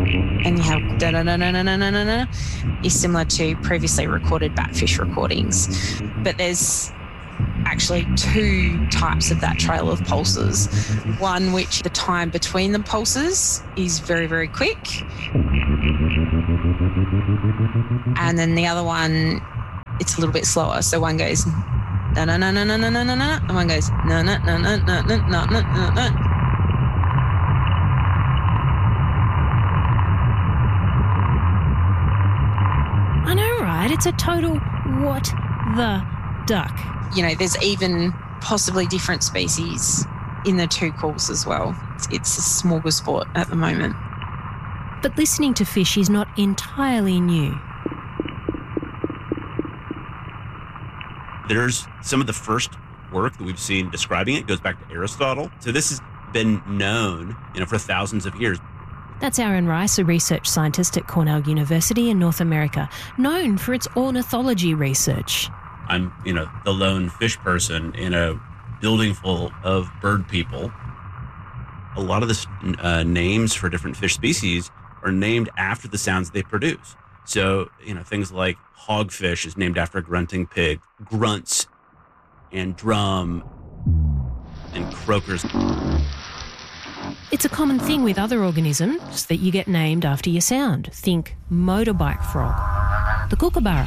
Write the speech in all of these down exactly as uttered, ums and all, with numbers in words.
and you have da da da da da da da da, is similar to previously recorded batfish recordings. But there's actually two types of that trail of pulses. One which the time between the pulses is very, very quick. And then the other one, it's a little bit slower. So one goes na na na na na na na na na, and one goes na na na na na na na na na. I know, right? It's a total what the duck. You know, there's even possibly different species in the two calls as well. It's, it's a smorgasbord at the moment. But listening to fish is not entirely new. There's some of the first work that we've seen describing it goes back to Aristotle. So this has been known, you know, for thousands of years. That's Aaron Rice, a research scientist at Cornell University in North America, known for its ornithology research. I'm, you know, the lone fish person in a building full of bird people. A lot of the uh, names for different fish species are named after the sounds they produce. So, you know, things like hogfish is named after a grunting pig, grunts and drum and croakers. It's a common thing with other organisms that you get named after your sound. Think motorbike frog, the kookaburra,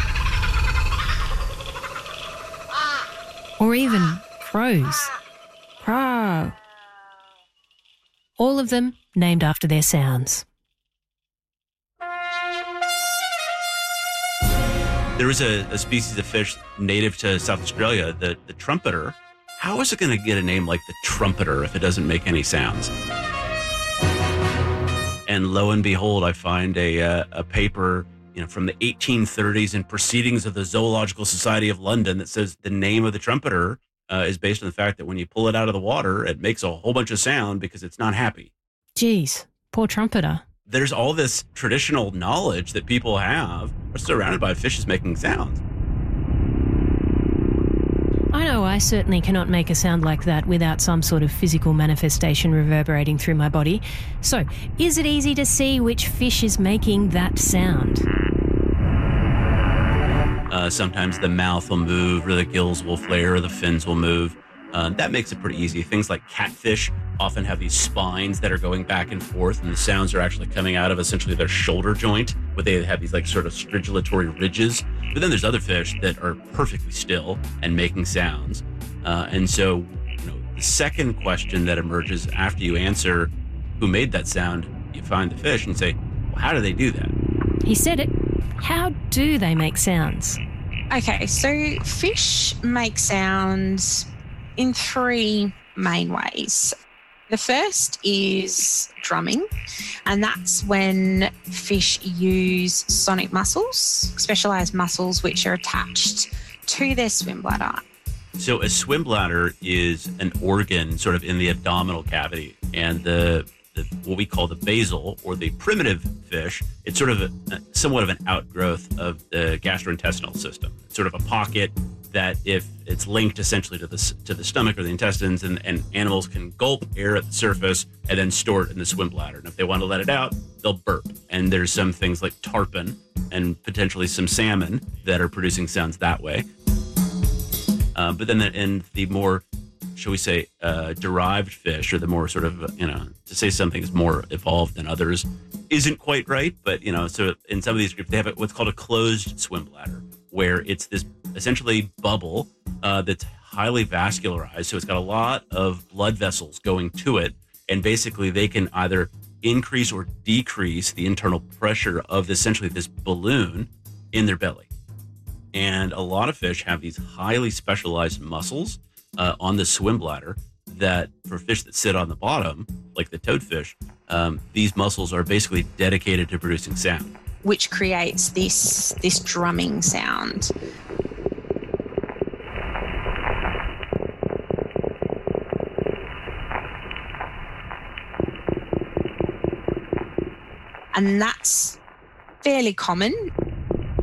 or even crows. Crow. All of them named after their sounds. There is a, a species of fish native to South Australia, the, the trumpeter. How is it going to get a name like the trumpeter if it doesn't make any sounds? And lo and behold, I find a, uh, a paper, you know, from the eighteen thirties in Proceedings of the Zoological Society of London that says the name of the trumpeter uh, is based on the fact that when you pull it out of the water, it makes a whole bunch of sound because it's not happy. Geez, poor trumpeter. There's all this traditional knowledge that people have are surrounded by fishes making sounds. I know I certainly cannot make a sound like that without some sort of physical manifestation reverberating through my body. So, is it easy to see which fish is making that sound? Uh, sometimes the mouth will move, or the gills will flare, or the fins will move. Uh, that makes it pretty easy. Things like catfish often have these spines that are going back and forth, and the sounds are actually coming out of essentially their shoulder joint, where they have these like sort of stridulatory ridges. But then there's other fish that are perfectly still and making sounds. Uh, and so, you know, the second question that emerges after you answer who made that sound, you find the fish and say, well, how do they do that? He said it. How do they make sounds? Okay, so fish make sounds in three main ways. The first is drumming, and that's when fish use sonic muscles, specialised muscles which are attached to their swim bladder. So a swim bladder is an organ sort of in the abdominal cavity, and the, the what we call the basal or the primitive fish, it's sort of a, somewhat of an outgrowth of the gastrointestinal system. It's sort of a pocket that if it's linked essentially to the to the stomach or the intestines, and, and animals can gulp air at the surface and then store it in the swim bladder. And if they want to let it out, they'll burp. And there's some things like tarpon and potentially some salmon that are producing sounds that way. Uh, but then the, in the more, shall we say, uh, derived fish, or the more sort of, you know, to say something is more evolved than others isn't quite right. But, you know, so in some of these groups, they have what's called a closed swim bladder, where it's this essentially bubble uh, that's highly vascularized. So it's got a lot of blood vessels going to it. And basically they can either increase or decrease the internal pressure of essentially this balloon in their belly. And a lot of fish have these highly specialized muscles uh, on the swim bladder that for fish that sit on the bottom, like the toadfish, um, these muscles are basically dedicated to producing sound, which creates this this drumming sound. And that's fairly common.